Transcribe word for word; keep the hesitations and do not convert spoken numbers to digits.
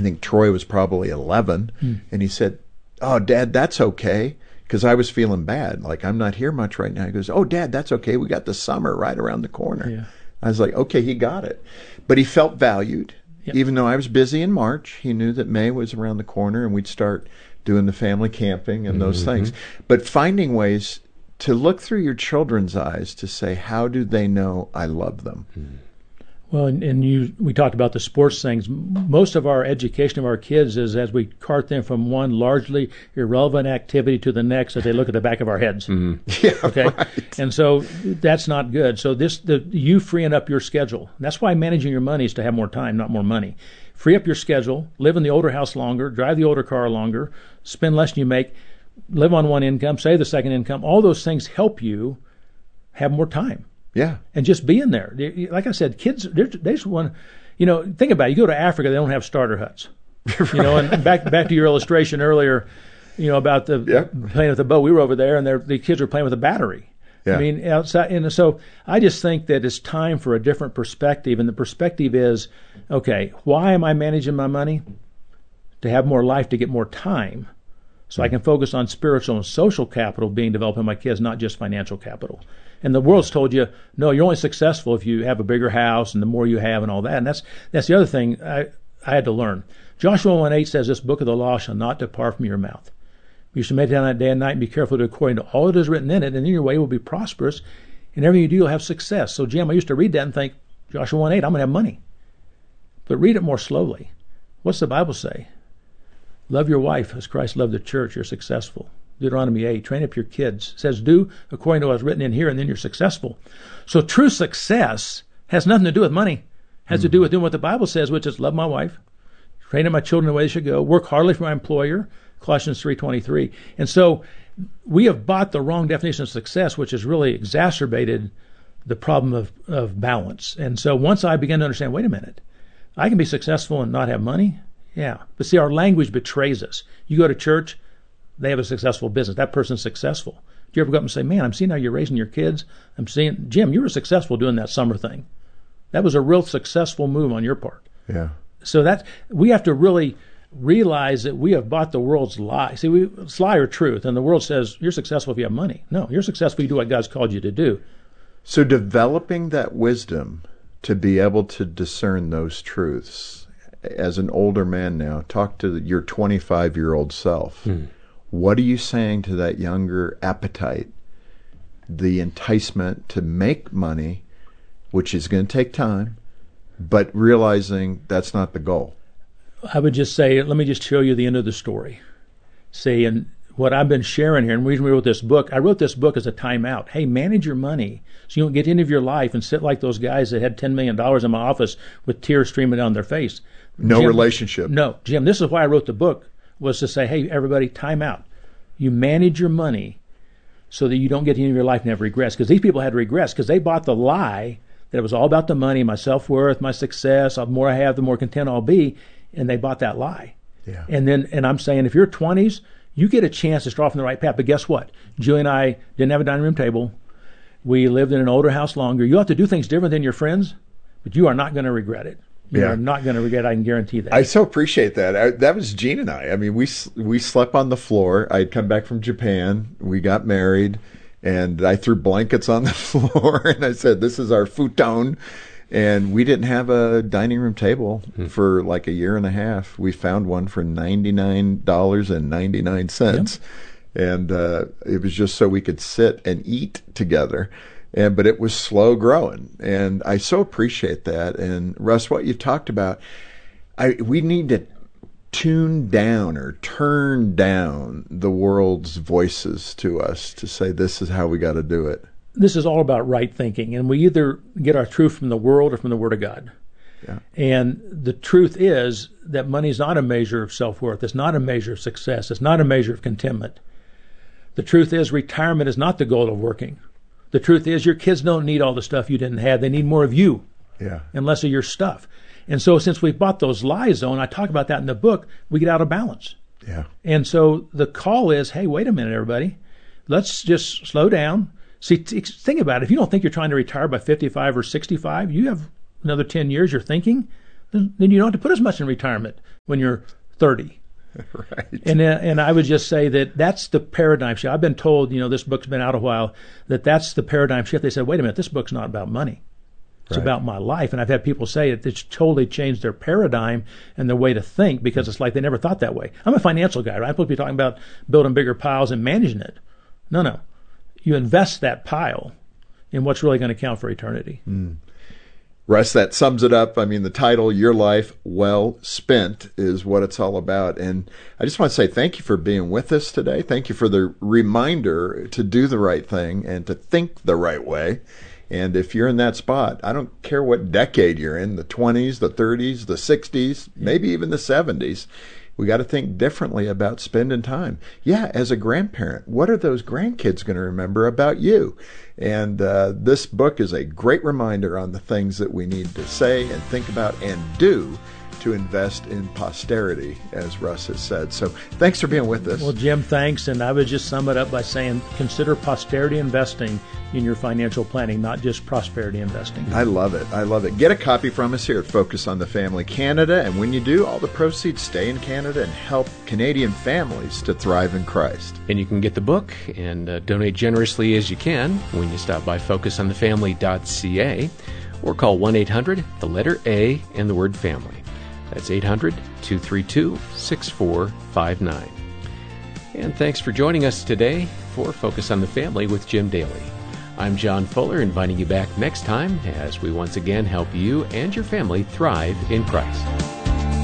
I think Troy was probably eleven. Hmm. And he said, "Oh, Dad, that's okay." Because I was feeling bad. Like, I'm not here much right now. He goes, "Oh, Dad, that's okay. We got the summer right around the corner." Yeah. I was like, okay, he got it. But he felt valued. Yep. Even though I was busy in March, he knew that May was around the corner and we'd start doing the family camping and those Mm-hmm. things. But finding ways to look through your children's eyes to say, how do they know I love them? Mm-hmm. Well, and, and you, we talked about the sports things. Most of our education of our kids is as we cart them from one largely irrelevant activity to the next as they look at the back of our heads. Mm-hmm. Yeah, Okay, right. and so that's not good. So this, the you freeing up your schedule. That's why managing your money is to have more time, not more money. Free up your schedule. Live in the older house longer. Drive the older car longer. Spend less than you make. Live on one income. Save the second income. All those things help you have more time. Yeah. And just being there. Like I said, kids, they just want, you know, think about it. You go to Africa, they don't have starter huts. Right. You know, and back back to your illustration earlier, you know, about the Yep. playing with the boat. We were over there, and the kids were playing with a battery. Yeah. I mean, outside. And so I just think that it's time for a different perspective. And the perspective is, okay, why am I managing my money? To have more life, to get more time. So I can focus on spiritual and social capital being developed in my kids, not just financial capital. And the world's told you, no, you're only successful if you have a bigger house and the more you have and all that. And that's that's the other thing I, I had to learn. Joshua one eight says, "This book of the law shall not depart from your mouth. You should meditate on it day and night and be careful to do according to all that is written in it, and then your way will be prosperous, and everything you do, you'll have success." So, Jim, I used to read that and think, Joshua one eight, I'm going to have money. But read it more slowly. What's the Bible say? Love your wife as Christ loved the church. You're successful. Deuteronomy eight, train up your kids. It says, do according to what's written in here, and then you're successful. So true success has nothing to do with money. It has mm-hmm. to do with doing what the Bible says, which is love my wife, train up my children the way they should go, work hardly for my employer, Colossians three twenty-three. And so we have bought the wrong definition of success, which has really exacerbated the problem of, of balance. And so once I began to understand, wait a minute, I can be successful and not have money? Yeah. But see, our language betrays us. You go to church, they have a successful business. That person's successful. Do you ever go up and say, man, I'm seeing how you're raising your kids. I'm seeing, Jim, you were successful doing that summer thing. That was a real successful move on your part. Yeah. So that we have to really realize that we have bought the world's lie. See, we, it's lie or truth. And the world says, you're successful if you have money. No, you're successful if you do what God's called you to do. So developing that wisdom to be able to discern those truths, as an older man now, talk to your twenty-five-year-old self. Hmm. What are you saying to that younger appetite, the enticement to make money, which is going to take time, but realizing that's not the goal? I would just say, let me just show you the end of the story. See, and what I've been sharing here, and the reason we wrote this book, I wrote this book as a timeout. Hey, manage your money so you don't get into your life and sit like those guys that had ten million dollars in my office with tears streaming down their face. No Jim, relationship. No, Jim, this is why I wrote the book, was to say, hey, everybody, time out. You manage your money so that you don't get into your life and have regrets. Because these people had regrets because they bought the lie that it was all about the money, my self-worth, my success. The more I have, the more content I'll be. And they bought that lie. Yeah. And then, and I'm saying, if you're twenties, you get a chance to start off on the right path. But guess what? Julie and I didn't have a dining room table. We lived in an older house longer. You have to do things different than your friends, but you are not going to regret it. You yeah. are not going to regret it. I can guarantee that. I so appreciate that. I, that was Gene and I. I mean, we we slept on the floor. I had come back from Japan. We got married, and I threw blankets on the floor, and I said, this is our futon. And we didn't have a dining room table mm-hmm. for like a year and a half. We found one for ninety-nine dollars and ninety-nine cents. Yep. And uh, it was just so we could sit and eat together. And but it was slow growing. And I so appreciate that. And Russ, what you talked about, I we need to tune down or turn down the world's voices to us to say this is how we got to do it. This is all about right thinking, and we either get our truth from the world or from the Word of God. Yeah. And the truth is that money is not a measure of self-worth. It's not a measure of success. It's not a measure of contentment. The truth is retirement is not the goal of working. The truth is your kids don't need all the stuff you didn't have. They need more of you yeah. and less of your stuff. And so since we bought those lies, though, and I talk about that in the book, we get out of balance. Yeah. And so the call is, hey, wait a minute, everybody. Let's just slow down. See, think about it. If you don't think you're trying to retire by fifty-five or sixty-five, you have another ten years you're thinking, then, then you don't have to put as much in retirement. when you're thirty. Right. And uh, and I would just say that that's the paradigm shift. I've been told, you know, this book's been out a while, that that's the paradigm shift. They said, wait a minute, this book's not about money. It's right. about my life. And I've had people say it, it's totally changed their paradigm and their way to think, because it's like they never thought that way. I'm a financial guy, right? I'm supposed to be talking about building bigger piles and managing it. No, no. You invest that pile in what's really going to count for eternity. Mm. Russ, that sums it up. I mean, the title, Your Life Well Spent, is what it's all about. And I just want to say thank you for being with us today. Thank you for the reminder to do the right thing and to think the right way. And if you're in that spot, I don't care what decade you're in, the twenties, the thirties, the sixties, maybe even the seventies, we got to think differently about spending time. Yeah, as a grandparent, what are those grandkids going to remember about you? And uh, this book is a great reminder on the things that we need to say and think about and do to invest in posterity, as Russ has said. So thanks for being with us. Well, Jim, thanks. And I would just sum it up by saying consider posterity investing in your financial planning, not just prosperity investing. I love it. I love it. Get a copy from us here at Focus on the Family Canada. And when you do, all the proceeds stay in Canada and help Canadian families to thrive in Christ. And you can get the book and uh, donate generously as you can when you stop by focus on the family dot c a or call one eight hundred, the letter A, and the word family. That's eight hundred, two three two, six four five nine. And thanks for joining us today for Focus on the Family with Jim Daly. I'm John Fuller, inviting you back next time as we once again help you and your family thrive in Christ.